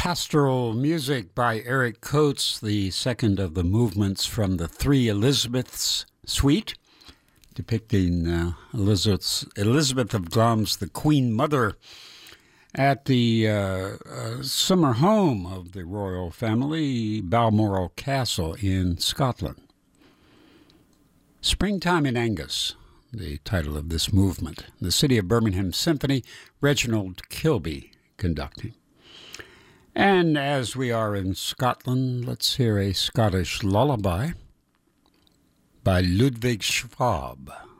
Pastoral music by Eric Coates, the second of the movements from the Three Elizabeths suite, depicting Elizabeth of Glamis, the Queen Mother, at the summer home of the royal family, Balmoral Castle in Scotland. Springtime in Angus, the title of this movement. The City of Birmingham Symphony, Reginald Kilby conducting. And as we are in Scotland, let's hear a Scottish lullaby by Ludwig Schwab.